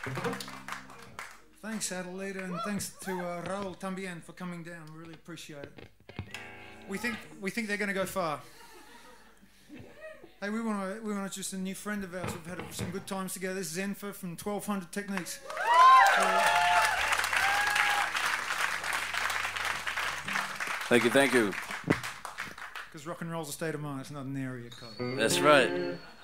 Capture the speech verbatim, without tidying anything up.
Thanks, Adelaida, and thanks to uh, Raul tambien for coming down. Really appreciate it. We think we think they're going to go far. Hey, we want to we want to introduce a new friend of ours. We've had some good times together. This is Enfer from twelve hundred Techniques. Uh, Thank you, thank you. Because rock and roll's a state of mind. It's not an area code. That's right.